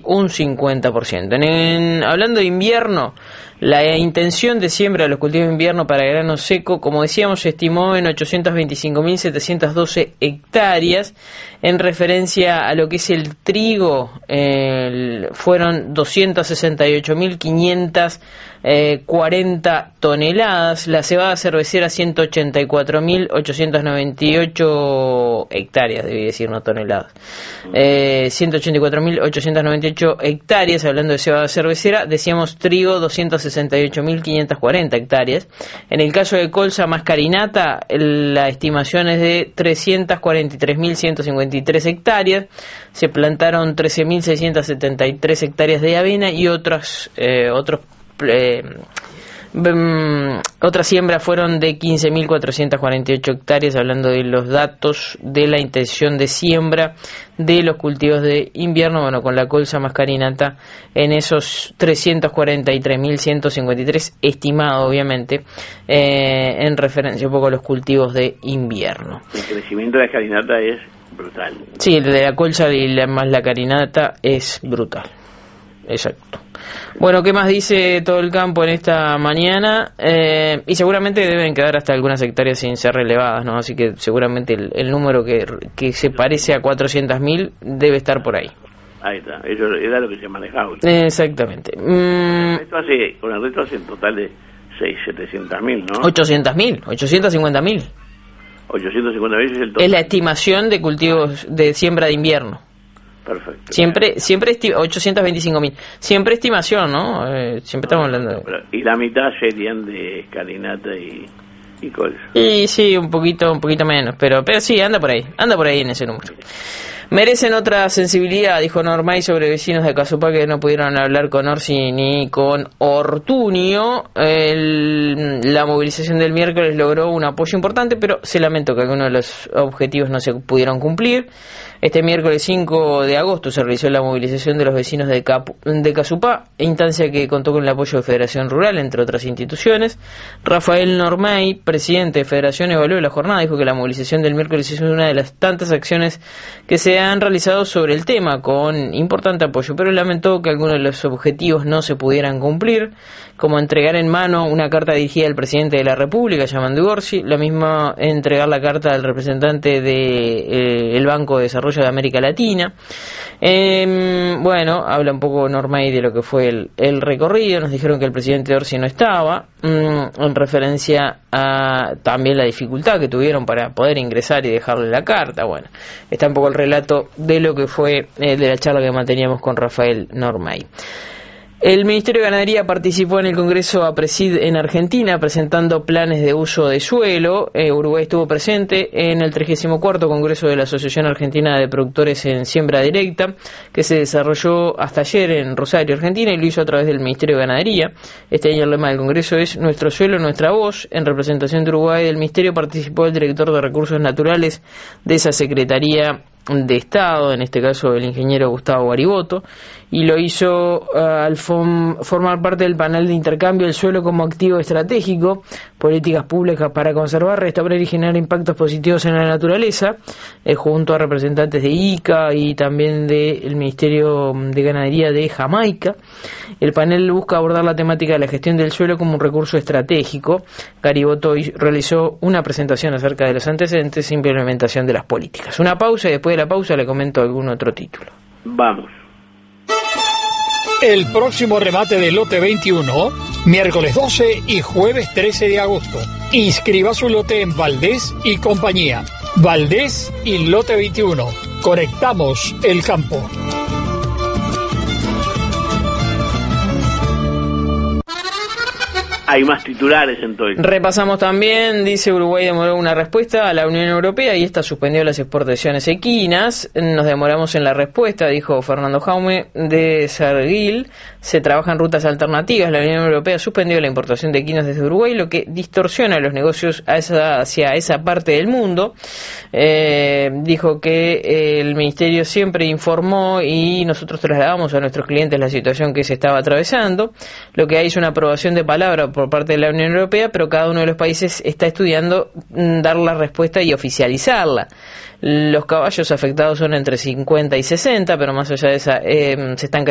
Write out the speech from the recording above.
un 50%. Hablando de invierno, la intención de siembra de los cultivos de invierno para grano seco, como decíamos, se estimó en 825.712 hectáreas. En referencia a lo que es el trigo, fueron 268.540 toneladas. La cebada cervecera, 184.898 hectáreas, debí decir, no toneladas. 184.898 hectáreas, hablando de cebada cervecera. Decíamos trigo, 268.540 hectáreas. En el caso de colza mascarinata, la estimación es de 343.153 hectáreas. Se plantaron 13.673 hectáreas de avena y otras siembras fueron de 15.448 hectáreas, hablando de los datos de la intención de siembra de los cultivos de invierno, bueno, con la colza mascarinata en esos 343.153 estimado, obviamente, en referencia un poco a los cultivos de invierno. El crecimiento de la escalinata es brutal. Sí, el de la colza y más la carinata es brutal. Exacto. Bueno, ¿qué más dice todo el campo en esta mañana? Y seguramente deben quedar hasta algunas hectáreas sin ser relevadas, ¿no? Así que seguramente el número que se parece a 400.000 debe estar por ahí. Ahí está, eso era lo que se manejaba. Exactamente. Con el resto hace un total de 700.000, ¿no? 800.000, 850.000. 850.000 es el total. Es la estimación de cultivos de siembra de invierno. Perfecto. Siempre 825.000. Siempre estimación, ¿no? Siempre estamos hablando de... Y la mitad serían de escalinata y colza. Y sí, un poquito menos, pero sí, anda por ahí en ese número. Merecen otra sensibilidad, dijo Normay sobre vecinos de Casupá que no pudieron hablar con Orsi ni con Ortuño. La movilización del miércoles logró un apoyo importante, pero se lamentó que algunos de los objetivos no se pudieron cumplir. Este miércoles 5 de agosto se realizó la movilización de los vecinos de Casupá, instancia que contó con el apoyo de Federación Rural, entre otras instituciones. Rafael Normay, presidente de Federación, evaluó la jornada, dijo que la movilización del miércoles es una de las tantas acciones que se han realizado sobre el tema, con importante apoyo, pero lamentó que algunos de los objetivos no se pudieran cumplir, como entregar en mano una carta dirigida al presidente de la República, llamando Gorsi, la misma entregar la carta al representante del Banco de Desarrollo de América Latina. Bueno, habla un poco Normay de lo que fue el recorrido. Nos dijeron que el presidente Orsi no estaba, en referencia a también la dificultad que tuvieron para poder ingresar y dejarle la carta. Bueno, está un poco el relato de lo que fue de la charla que manteníamos con Rafael Normay. El Ministerio de Ganadería participó en el Congreso APRESID en Argentina presentando planes de uso de suelo. Uruguay estuvo presente en el 34º Congreso de la Asociación Argentina de Productores en Siembra Directa, que se desarrolló hasta ayer en Rosario, Argentina, y lo hizo a través del Ministerio de Ganadería. Este año el lema del Congreso es Nuestro suelo, nuestra voz. En representación de Uruguay del Ministerio participó el director de Recursos Naturales de esa Secretaría de Estado, en este caso el ingeniero Gustavo Bariboto, y lo hizo al formar parte del panel de intercambio del suelo como activo estratégico, políticas públicas para conservar, restaurar y generar impactos positivos en la naturaleza, junto a representantes de ICA y también del Ministerio de Ganadería de Jamaica. El panel busca abordar la temática de la gestión del suelo como un recurso estratégico. Bariboto realizó una presentación acerca de los antecedentes e implementación de las políticas. Una pausa y después de la pausa le comento algún otro título. Vamos. El próximo remate del lote 21, miércoles 12 y jueves 13 de agosto. Inscriba su lote en Valdés y compañía. Valdés y lote 21. Conectamos el campo. Hay más titulares entonces. Repasamos también, dice Uruguay demoró una respuesta a la Unión Europea y esta suspendió las exportaciones equinas. Nos demoramos en la respuesta, dijo Fernando Jaume de Sarguil. Se trabajan rutas alternativas. La Unión Europea suspendió la importación de equinos desde Uruguay, lo que distorsiona los negocios hacia esa parte del mundo. Dijo que el Ministerio siempre informó y nosotros trasladamos a nuestros clientes la situación que se estaba atravesando. Lo que hay es una aprobación de palabra por parte de la Unión Europea, pero cada uno de los países está estudiando dar la respuesta y oficializarla. Los caballos afectados son entre 50 y 60, pero más allá de esa se están